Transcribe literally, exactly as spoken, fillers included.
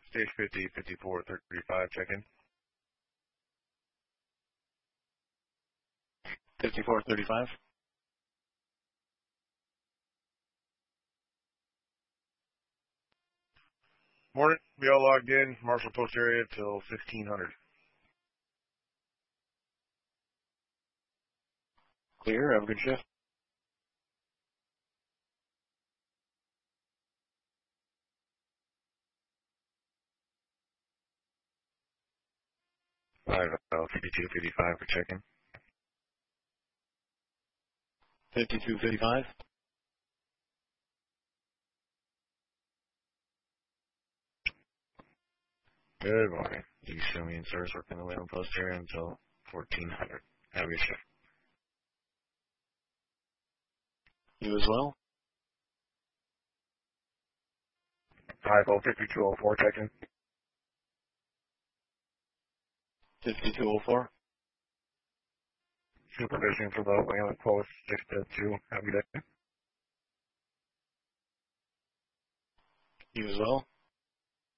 Stage fifty, fifty-four, thirty-five, check in. fifty-four thirty-five. Morning. We all logged in. Marshall Post area till fifteen hundred. Clear. Have a good shift. Five, uh, fifty-two, fifty-five for check-in. fifty-two fifty-five. Good morning. You show me in service working the Wayland Post area until fourteen hundred. Have a good shift. You as well. Five, oh, fifty-two oh four, check-in. fifty-two oh four. Supervision for the Wayland Post six to two. Have a good day. You as well.